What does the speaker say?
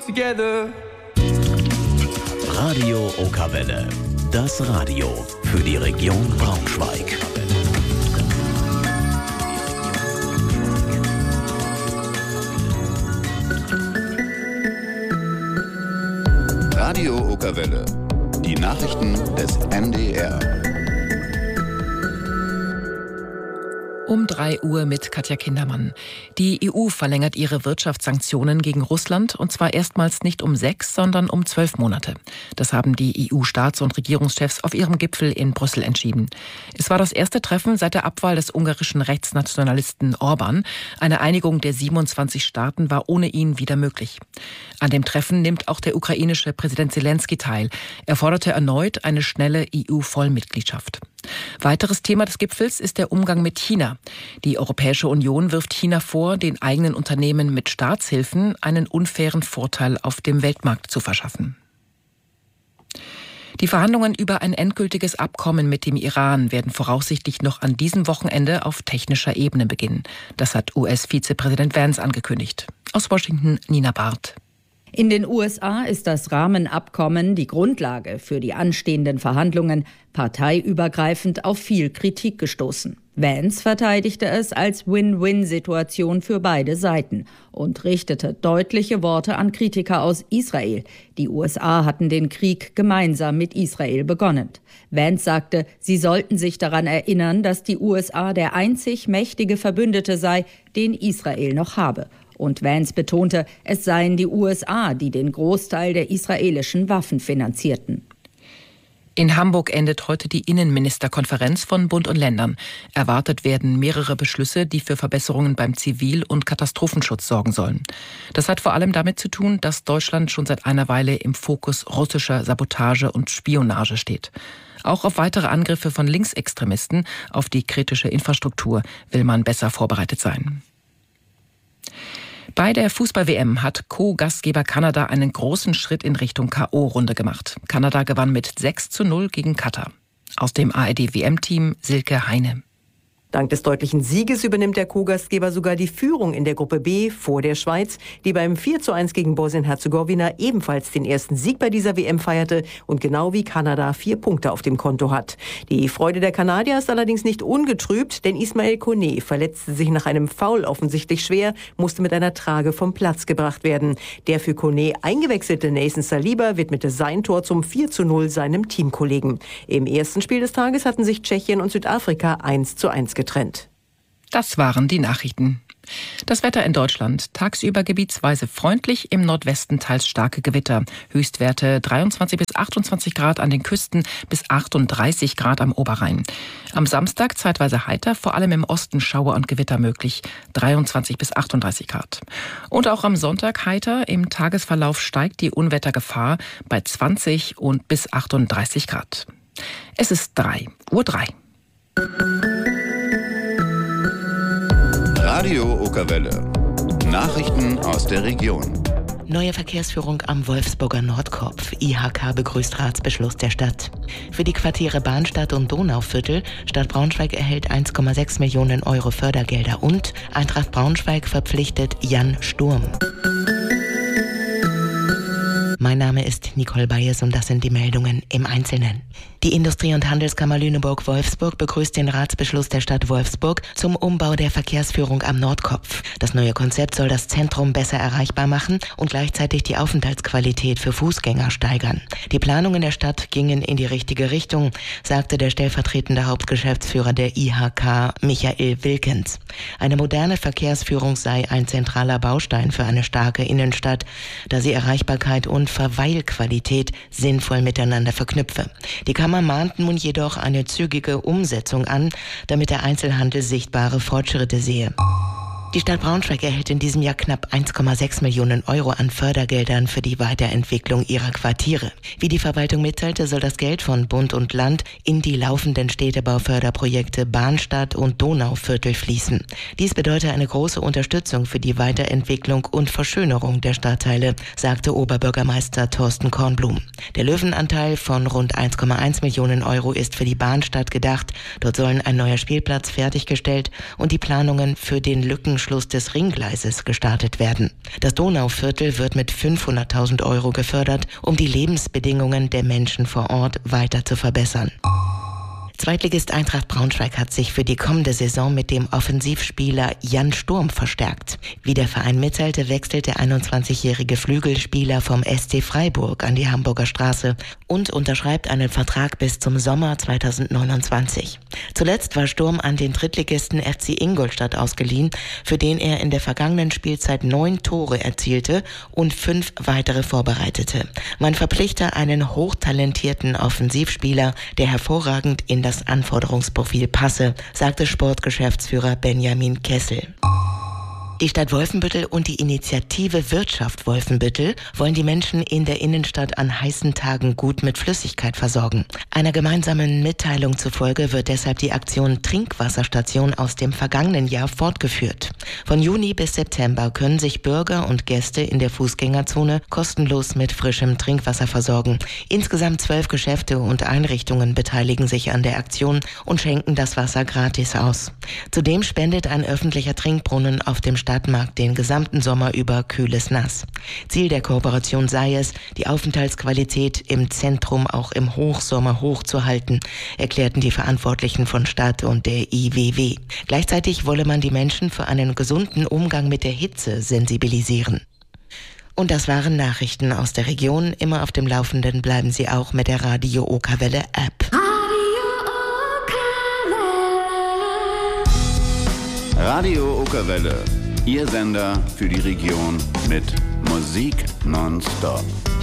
together. Radio Okawelle, das Radio für die Region Braunschweig. Radio Okawelle, die Nachrichten des NDR. Um 3 Uhr mit Katja Kindermann. Die EU verlängert ihre Wirtschaftssanktionen gegen Russland und zwar erstmals nicht um 6, sondern um 12 Monate. Das haben die EU-Staats- und Regierungschefs auf ihrem Gipfel in Brüssel entschieden. Es war das erste Treffen seit der Abwahl des ungarischen Rechtsnationalisten Orbán. Eine Einigung der 27 Staaten war ohne ihn wieder möglich. An dem Treffen nimmt auch der ukrainische Präsident Selenskyj teil. Er forderte erneut eine schnelle EU-Vollmitgliedschaft. Weiteres Thema des Gipfels ist der Umgang mit China. Die Europäische Union wirft China vor, den eigenen Unternehmen mit Staatshilfen einen unfairen Vorteil auf dem Weltmarkt zu verschaffen. Die Verhandlungen über ein endgültiges Abkommen mit dem Iran werden voraussichtlich noch an diesem Wochenende auf technischer Ebene beginnen. Das hat US-Vizepräsident Vance angekündigt. Aus Washington Nina Barth. In den USA ist das Rahmenabkommen die Grundlage für die anstehenden Verhandlungen parteiübergreifend auf viel Kritik gestoßen. Vance verteidigte es als Win-Win-Situation für beide Seiten und richtete deutliche Worte an Kritiker aus Israel. Die USA hatten den Krieg gemeinsam mit Israel begonnen. Vance sagte, sie sollten sich daran erinnern, dass die USA der einzig mächtige Verbündete sei, den Israel noch habe. Und Vance betonte, es seien die USA, die den Großteil der israelischen Waffen finanzierten. In Hamburg endet heute die Innenministerkonferenz von Bund und Ländern. Erwartet werden mehrere Beschlüsse, die für Verbesserungen beim Zivil- und Katastrophenschutz sorgen sollen. Das hat vor allem damit zu tun, dass Deutschland schon seit einer Weile im Fokus russischer Sabotage und Spionage steht. Auch auf weitere Angriffe von Linksextremisten auf die kritische Infrastruktur will man besser vorbereitet sein. Bei der Fußball-WM hat Co-Gastgeber Kanada einen großen Schritt in Richtung K.O.-Runde gemacht. Kanada gewann mit 6:0 gegen Katar. Aus dem ARD-WM-Team Silke Heine. Dank des deutlichen Sieges übernimmt der Co-Gastgeber sogar die Führung in der Gruppe B vor der Schweiz, die beim 4:1 gegen Bosnien-Herzegowina ebenfalls den ersten Sieg bei dieser WM feierte und genau wie Kanada 4 Punkte auf dem Konto hat. Die Freude der Kanadier ist allerdings nicht ungetrübt, denn Ismail Koné verletzte sich nach einem Foul offensichtlich schwer, musste mit einer Trage vom Platz gebracht werden. Der für Koné eingewechselte Nathan Saliba widmete sein Tor zum 4:0 seinem Teamkollegen. Im ersten Spiel des Tages hatten sich Tschechien und Südafrika 1:1 getrennt. Das waren die Nachrichten. Das Wetter in Deutschland. Tagsüber gebietsweise freundlich, im Nordwesten teils starke Gewitter. Höchstwerte 23 bis 28 Grad an den Küsten, bis 38 Grad am Oberrhein. Am Samstag zeitweise heiter, vor allem im Osten Schauer und Gewitter möglich. 23 bis 38 Grad. Und auch am Sonntag heiter. Im Tagesverlauf steigt die Unwettergefahr bei 20 und bis 38 Grad. Es ist 3:03 Uhr. Radio Okawelle. Nachrichten aus der Region. Neue Verkehrsführung am Wolfsburger Nordkopf. IHK begrüßt Ratsbeschluss der Stadt. Für die Quartiere Bahnstadt und Donauviertel, Stadt Braunschweig erhält 1,6 Millionen Euro Fördergelder und Eintracht Braunschweig verpflichtet Jan Sturm. Mein Name ist Nicole Bayes und das sind die Meldungen im Einzelnen. Die Industrie- und Handelskammer Lüneburg-Wolfsburg begrüßt den Ratsbeschluss der Stadt Wolfsburg zum Umbau der Verkehrsführung am Nordkopf. Das neue Konzept soll das Zentrum besser erreichbar machen und gleichzeitig die Aufenthaltsqualität für Fußgänger steigern. Die Planungen der Stadt gingen in die richtige Richtung, sagte der stellvertretende Hauptgeschäftsführer der IHK, Michael Wilkens. Eine moderne Verkehrsführung sei ein zentraler Baustein für eine starke Innenstadt, da sie Erreichbarkeit und Verweilqualität sinnvoll miteinander verknüpfe. Die Kammer mahnt nun jedoch eine zügige Umsetzung an, damit der Einzelhandel sichtbare Fortschritte sehe. Die Stadt Braunschweig erhält in diesem Jahr knapp 1,6 Millionen Euro an Fördergeldern für die Weiterentwicklung ihrer Quartiere. Wie die Verwaltung mitteilte, soll das Geld von Bund und Land in die laufenden Städtebauförderprojekte Bahnstadt und Donauviertel fließen. Dies bedeutet eine große Unterstützung für die Weiterentwicklung und Verschönerung der Stadtteile, sagte Oberbürgermeister Thorsten Kornblum. Der Löwenanteil von rund 1,1 Millionen Euro ist für die Bahnstadt gedacht. Dort sollen ein neuer Spielplatz fertiggestellt und die Planungen für den Lücken Zusammenschluss des Ringgleises gestartet werden. Das Donauviertel wird mit 500.000 € gefördert, um die Lebensbedingungen der Menschen vor Ort weiter zu verbessern. Zweitligist Eintracht Braunschweig hat sich für die kommende Saison mit dem Offensivspieler Jan Sturm verstärkt. Wie der Verein mitteilte, wechselt der 21-jährige Flügelspieler vom SC Freiburg an die Hamburger Straße und unterschreibt einen Vertrag bis zum Sommer 2029. Zuletzt war Sturm an den Drittligisten FC Ingolstadt ausgeliehen, für den er in der vergangenen Spielzeit 9 Tore erzielte und 5 weitere vorbereitete. Man verpflichte einen hochtalentierten Offensivspieler, der hervorragend in das Anforderungsprofil passe, sagte Sportgeschäftsführer Benjamin Kessel. Die Stadt Wolfenbüttel und die Initiative Wirtschaft Wolfenbüttel wollen die Menschen in der Innenstadt an heißen Tagen gut mit Flüssigkeit versorgen. Einer gemeinsamen Mitteilung zufolge wird deshalb die Aktion Trinkwasserstation aus dem vergangenen Jahr fortgeführt. Von Juni bis September können sich Bürger und Gäste in der Fußgängerzone kostenlos mit frischem Trinkwasser versorgen. Insgesamt 12 Geschäfte und Einrichtungen beteiligen sich an der Aktion und schenken das Wasser gratis aus. Zudem spendet ein öffentlicher Trinkbrunnen auf dem Stadtmarkt den gesamten Sommer über kühles Nass. Ziel der Kooperation sei es, die Aufenthaltsqualität im Zentrum auch im Hochsommer hochzuhalten, erklärten die Verantwortlichen von Stadt und der IWW. Gleichzeitig wolle man die Menschen für einen gesunden Umgang mit der Hitze sensibilisieren. Und das waren Nachrichten aus der Region. Immer auf dem Laufenden bleiben Sie auch mit der Radio Okerwelle App. Radio Okerwelle, Ihr Sender für die Region mit Musik nonstop.